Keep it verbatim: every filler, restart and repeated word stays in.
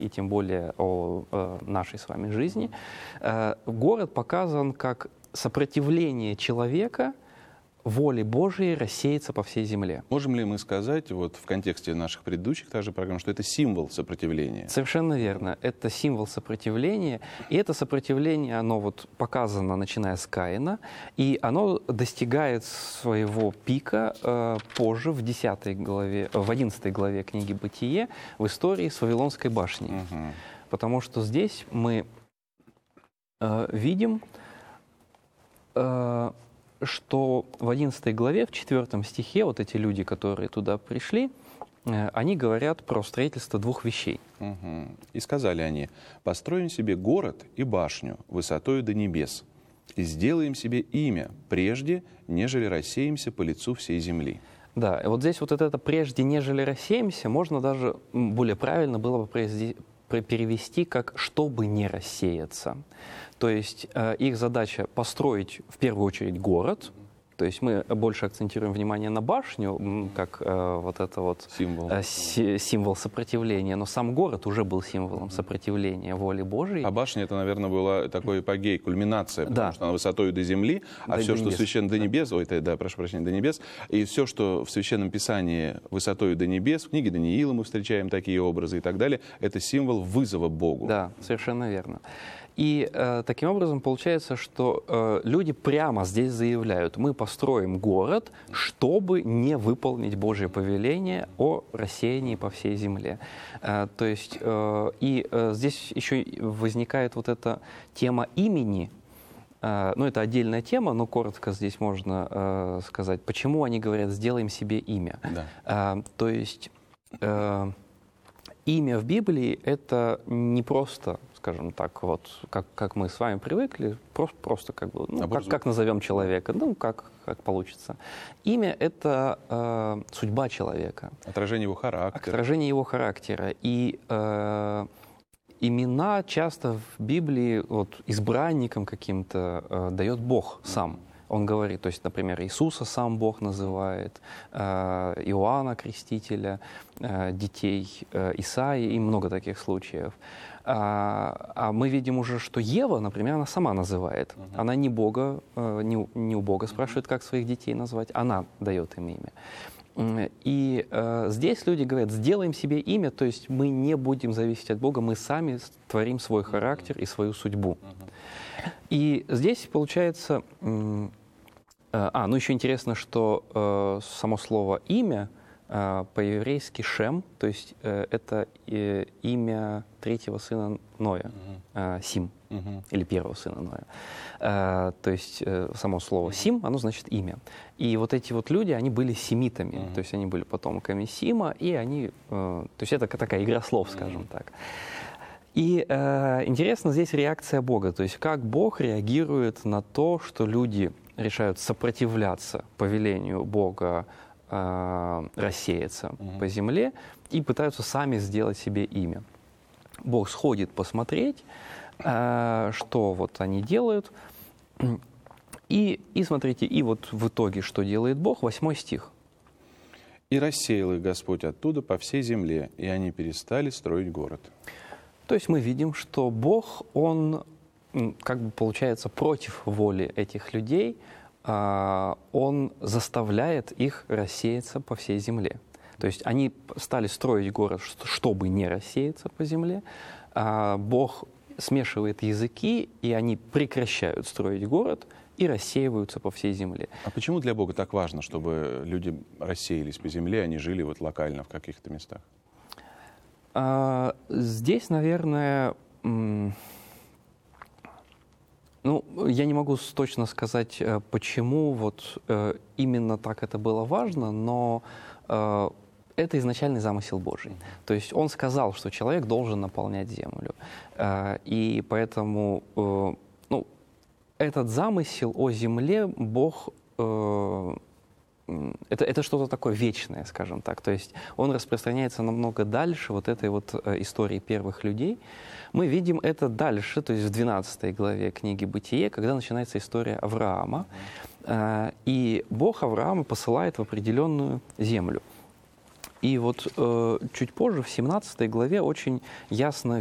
и тем более о э, нашей с вами жизни, э, город показан как сопротивление человека воле Божией рассеяться по всей земле. Можем ли мы сказать, вот в контексте наших предыдущих также программ, что это символ сопротивления? Совершенно верно. Это символ сопротивления. И это сопротивление, оно вот показано, начиная с Каина, и оно достигает своего пика э, позже, в десятой главе, в одиннадцатой главе книги «Бытие», в истории с Вавилонской башней. Угу. Потому что здесь мы э, видим, э, что в одиннадцатой главе, в четвертом стихе, вот эти люди, которые туда пришли, э, они говорят про строительство двух вещей. Угу. И сказали они: «Построим себе город и башню высотою до небес, и сделаем себе имя прежде, нежели рассеемся по лицу всей земли». Да, и вот здесь вот это «прежде, нежели рассеемся» можно даже более правильно было бы произвести, перевести как «чтобы не рассеяться». То есть э, их задача построить в первую очередь город. То есть мы больше акцентируем внимание на башню, как э, вот это вот символ. Э, си, символ сопротивления, но сам город уже был символом сопротивления воле Божией. А башня — это, наверное, была такой апогей, кульминация, потому да. что она высотой до земли, а до все, до что небес. священно до небес, ой, это, да, прошу прощения, до небес, и все, что в Священном Писании высотой до небес, в книге Даниила мы встречаем такие образы и так далее, это символ вызова Богу. Да, совершенно верно. И э, таким образом получается, что э, люди прямо здесь заявляют: мы построим город, чтобы не выполнить Божье повеление о рассеянии по всей земле. Э, то есть, э, и э, здесь еще возникает вот эта тема имени. Э, ну, это отдельная тема, но коротко здесь можно э, сказать, почему они говорят: сделаем себе имя. Да. Э, то есть э, имя в Библии — это не просто, скажем так, вот, как, как мы с вами привыкли, просто, просто как бы, ну, как, как назовем человека, ну, как, как получится. Имя — это э, судьба человека. Отражение его характера. Отражение его характера. И э, имена часто в Библии вот, избранникам каким-то э, дает Бог сам. Он говорит, то есть, например, Иисуса сам Бог называет, э, Иоанна Крестителя, э, детей э, Исаии, и много таких случаев. А, а мы видим уже, что Ева, например, она сама называет. Uh-huh. Она не Бога, э, не, не у Бога спрашивает, как своих детей назвать, она дает им имя. И э, здесь люди говорят: сделаем себе имя, то есть мы не будем зависеть от Бога, мы сами творим свой характер и свою судьбу. Uh-huh. И здесь получается... Э, а, ну еще интересно, что э, само слово «имя» э, по-еврейски «шем», то есть э, это э, имя третьего сына Ноя, uh-huh. э, Сим, uh-huh. или первого сына Ноя. Э, то есть э, само слово uh-huh. «Сим», оно значит «имя». И вот эти вот люди, они были семитами, uh-huh. то есть они были потомками Сима, и они... Э, то есть это такая игра слов, скажем uh-huh. так. И э, интересно здесь реакция Бога, то есть как Бог реагирует на то, что люди решают сопротивляться повелению Бога э, рассеяться uh-huh. по земле и пытаются сами сделать себе имя. Бог сходит посмотреть, э, что вот они делают. И, и смотрите, и вот в итоге, что делает Бог, восьмой стих. «И рассеял их Господь оттуда по всей земле, и они перестали строить город». То есть мы видим, что Бог, Он, как бы получается, против воли этих людей, Он заставляет их рассеяться по всей земле. То есть они стали строить город, чтобы не рассеяться по земле. Бог смешивает языки, и они прекращают строить город и рассеиваются по всей земле. А почему для Бога так важно, чтобы люди рассеялись по земле, а не жили вот локально в каких-то местах? Здесь, наверное... Ну, я не могу точно сказать, почему вот э, именно так это было важно, но э, это изначальный замысел Божий. То есть Он сказал, что человек должен наполнять землю. Э, и поэтому э, ну, этот замысел о земле Бог... Э, это, это что-то такое вечное, скажем так. То есть он распространяется намного дальше вот этой вот э, истории первых людей. Мы видим это дальше, то есть в двенадцатой главе книги «Бытие», когда начинается история Авраама. Э, и Бог Авраама посылает в определенную землю. И вот э, чуть позже, в семнадцатой главе, очень ясно